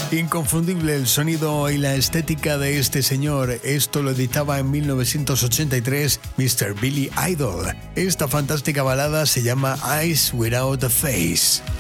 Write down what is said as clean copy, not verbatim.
Inconfundible el sonido y la estética de este señor. Esto lo editaba en 1983 Mr. Billy Idol. Esta fantástica balada se llama Eyes Without a Face.